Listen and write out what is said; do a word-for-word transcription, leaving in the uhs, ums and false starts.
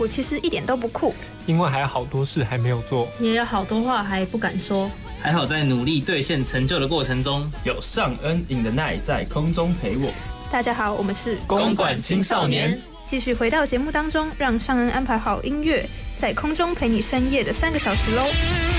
我其实一点都不酷， 因为还有好多事还没有做， 也有好多话还不敢说。 还好在努力兑现成就的过程中， 有尚恩 in the night 在空中陪我。 大家好，我们是公馆青少年。 继续回到节目当中，让尚恩安排好音乐，在空中陪你深夜的三个小时喽。